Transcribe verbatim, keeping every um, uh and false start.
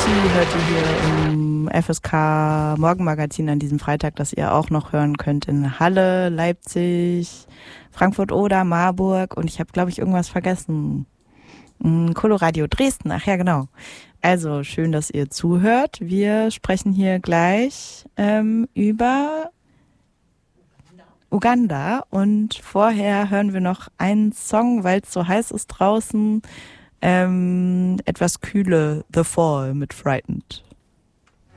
Lucy hört ihr hier im F S K Morgenmagazin an diesem Freitag, das ihr auch noch hören könnt in Halle, Leipzig, Frankfurt oder Marburg und ich habe, glaube ich, irgendwas vergessen. Coloradio Dresden, ach ja, genau. Also schön, dass ihr zuhört. Wir sprechen hier gleich ähm, über Uganda und vorher hören wir noch einen Song, weil es so heiß ist draußen. Ähm, etwas kühle, The Fall mit Frightened.